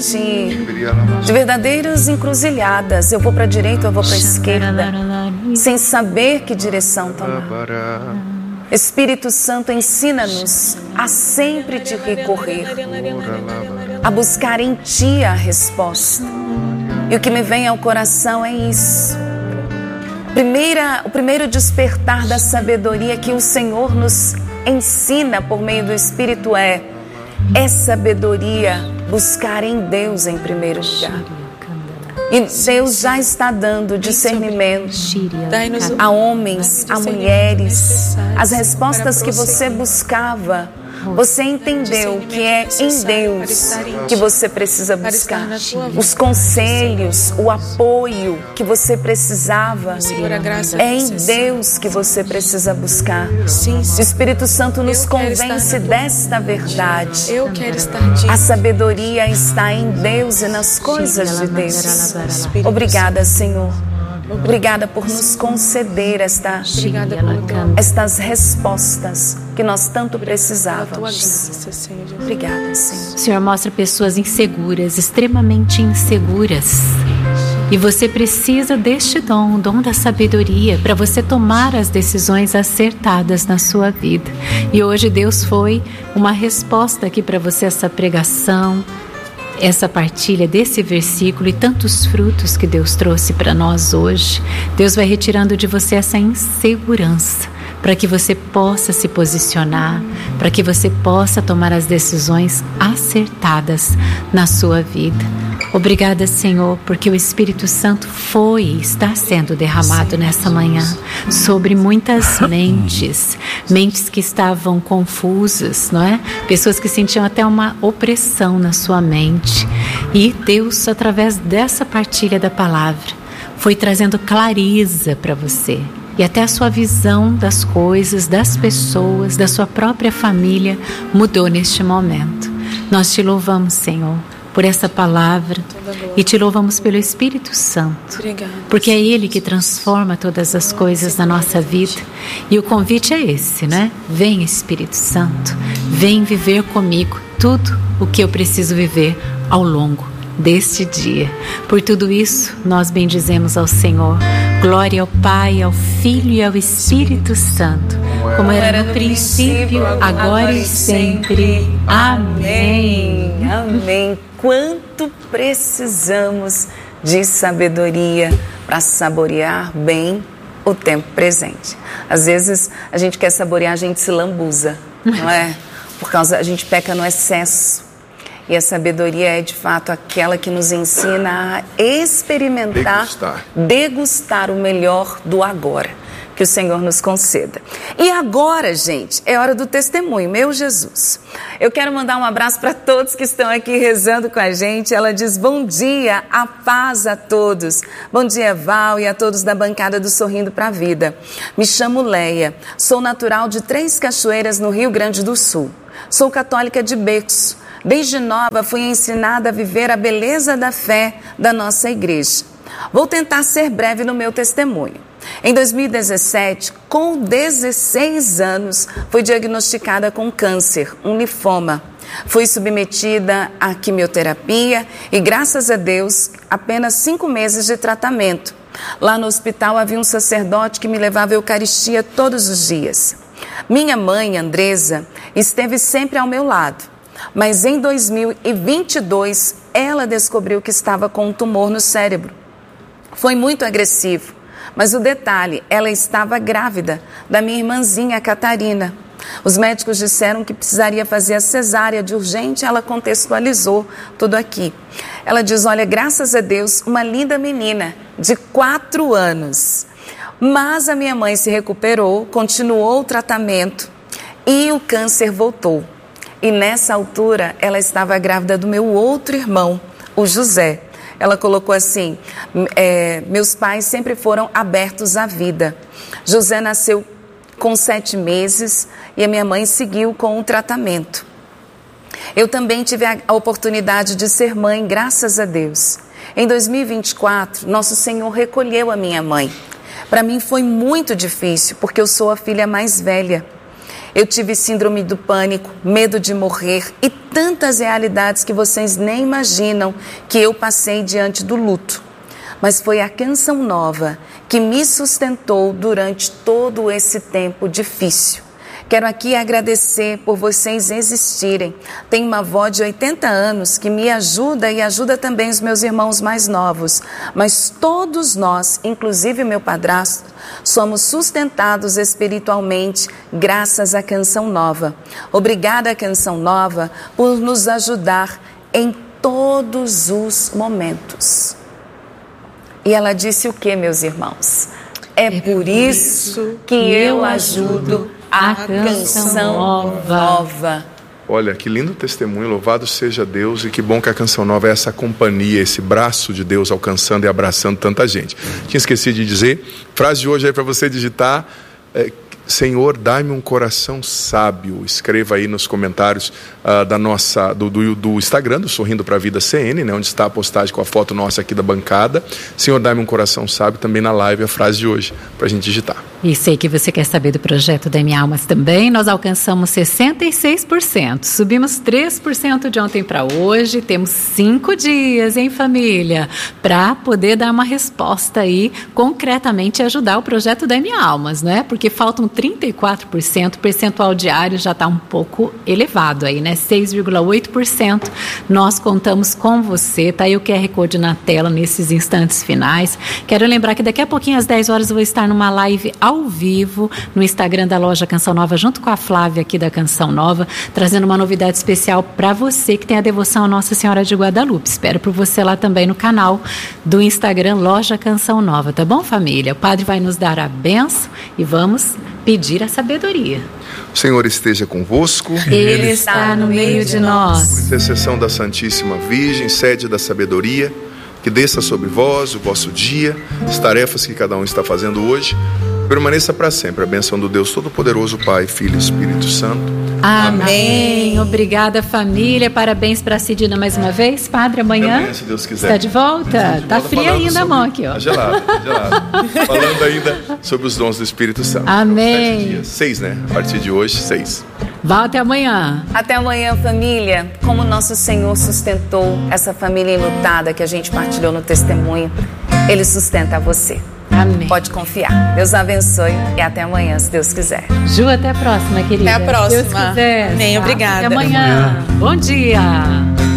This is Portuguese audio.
de verdadeiras encruzilhadas. Eu vou para a direita, eu vou para a esquerda, sem saber que direção tomar. Espírito Santo, ensina-nos a sempre te recorrer, a buscar em Ti a resposta. E o que me vem ao coração é isso. O primeiro despertar da sabedoria que o Senhor nos ensina por meio do Espírito é sabedoria, buscar em Deus em primeiro lugar. E Deus já está dando discernimento a homens, a mulheres. As respostas que você buscava, você entendeu que é em Deus que você precisa buscar. Os conselhos, o apoio que você precisava, é em Deus que você precisa buscar. O Espírito Santo nos convence desta verdade. A sabedoria está em Deus e nas coisas de Deus. Obrigada, Senhor. Obrigada por nos conceder estas respostas que nós tanto precisávamos. Obrigada, Senhor. O Senhor mostra pessoas inseguras, extremamente inseguras. E você precisa deste dom, o dom da sabedoria, para você tomar as decisões acertadas na sua vida. E hoje Deus foi uma resposta aqui para você, essa pregação, essa partilha desse versículo e tantos frutos que Deus trouxe para nós hoje. Deus vai retirando de você essa insegurança, para que você possa se posicionar, para que você possa tomar as decisões acertadas na sua vida. Obrigada, Senhor, porque o Espírito Santo foi e está sendo derramado nessa manhã sobre muitas mentes que estavam confusas, não é? Pessoas que sentiam até uma opressão na sua mente. E Deus, através dessa partilha da palavra, foi trazendo clareza para você. E até a sua visão das coisas, das pessoas, da sua própria família mudou neste momento. Nós te louvamos, Senhor, por essa palavra e te louvamos pelo Espírito Santo. Obrigada. Porque é Ele que transforma todas as coisas na nossa vida. E o convite é esse, né? Vem, Espírito Santo, vem viver comigo tudo o que eu preciso viver ao longo deste dia. Por tudo isso, nós bendizemos ao Senhor. Glória ao Pai, ao Filho e ao Espírito Santo, como era no princípio, agora e sempre. Amém. Amém. Quanto precisamos de sabedoria para saborear bem o tempo presente. Às vezes a gente quer saborear, a gente se lambuza, não é? A gente peca no excesso. E a sabedoria é de fato aquela que nos ensina a experimentar, degustar o melhor do agora. Que o Senhor nos conceda. E agora, gente, é hora do testemunho, meu Jesus. Eu quero mandar um abraço para todos que estão aqui rezando com a gente. Ela diz: bom dia, a paz a todos. Bom dia, Val, e a todos da bancada do Sorrindo para a Vida. Me chamo Leia, sou natural de Três Cachoeiras, no Rio Grande do Sul. Sou católica de berço. Desde nova fui ensinada a viver a beleza da fé da nossa igreja. Vou tentar ser breve no meu testemunho. Em 2017, com 16 anos, fui diagnosticada com câncer, um linfoma. Fui submetida à quimioterapia e, graças a Deus, apenas 5 meses de tratamento. Lá no hospital havia um sacerdote que me levava a Eucaristia todos os dias. Minha mãe, Andresa, esteve sempre ao meu lado. Mas em 2022, ela descobriu que estava com um tumor no cérebro. Foi muito agressivo. Mas o detalhe, ela estava grávida da minha irmãzinha Catarina. Os médicos disseram que precisaria fazer a cesárea de urgente, ela contextualizou tudo aqui. Ela diz: olha, graças a Deus, uma linda menina de 4 anos. Mas a minha mãe se recuperou, continuou o tratamento e o câncer voltou. E nessa altura, ela estava grávida do meu outro irmão, o José. Ela colocou assim: meus pais sempre foram abertos à vida. José nasceu com 7 meses e a minha mãe seguiu com o tratamento. Eu também tive a oportunidade de ser mãe, graças a Deus. Em 2024, Nosso Senhor recolheu a minha mãe. Para mim foi muito difícil, porque eu sou a filha mais velha. Eu tive síndrome do pânico, medo de morrer e tantas realidades que vocês nem imaginam que eu passei diante do luto. Mas foi a Canção Nova que me sustentou durante todo esse tempo difícil. Quero aqui agradecer por vocês existirem. Tenho uma avó de 80 anos que me ajuda e ajuda também os meus irmãos mais novos. Mas todos nós, inclusive meu padrasto, somos sustentados espiritualmente graças à Canção Nova. Obrigada, Canção Nova, por nos ajudar em todos os momentos. E ela disse o que, meus irmãos? É por isso que eu ajudo a Canção Nova. Olha, que lindo testemunho, louvado seja Deus, e que bom que a Canção Nova é essa companhia, esse braço de Deus alcançando e abraçando tanta gente. Tinha esquecido de dizer, frase de hoje aí para você digitar, Senhor, dai-me um coração sábio. Escreva aí nos comentários do Instagram, do Sorrindo para a Vida CN, né, onde está a postagem com a foto nossa aqui da bancada. Senhor, dai-me um coração sábio, também na live a frase de hoje, para a gente digitar. E sei que você quer saber do projeto DM Almas também. Nós alcançamos 66%. Subimos 3% de ontem para hoje. Temos 5 dias, hein, família? Para poder dar uma resposta aí, concretamente ajudar o projeto DM Almas, né? Porque faltam 34%. O percentual diário já está um pouco elevado aí, né? 6,8%. Nós contamos com você. Tá aí o QR Code na tela nesses instantes finais. Quero lembrar que daqui a pouquinho, às 10 horas, eu vou estar numa live ao vivo no Instagram da Loja Canção Nova, junto com a Flávia aqui da Canção Nova, trazendo uma novidade especial para você que tem a devoção a Nossa Senhora de Guadalupe. Espero por você lá também no canal do Instagram Loja Canção Nova, tá bom, família? O Padre vai nos dar a bênção e vamos pedir a sabedoria. O Senhor esteja convosco. Ele está no meio de nós. Por intercessão da Santíssima Virgem, sede da sabedoria, que desça sobre vós o vosso dia, as tarefas que cada um está fazendo hoje, permaneça para sempre a bênção do Deus Todo-Poderoso, Pai, Filho e Espírito Santo. Amém. Obrigada, família. Parabéns para a Cidina mais uma vez. Padre, amanhã, se Deus quiser, está de volta? Está fria ainda a mão aqui, ó. Gelado. Falando ainda sobre os dons do Espírito Santo. Amém. 7 dias. 6, né? A partir de hoje, 6. Vá até amanhã. Até amanhã, família. Como nosso Senhor sustentou essa família enlutada que a gente partilhou no testemunho, Ele sustenta você. Amém. Pode confiar. Deus abençoe e até amanhã, se Deus quiser. Ju, até a próxima, querida. Até a próxima. Se Deus quiser. Amém, obrigada. Até amanhã. Bom dia.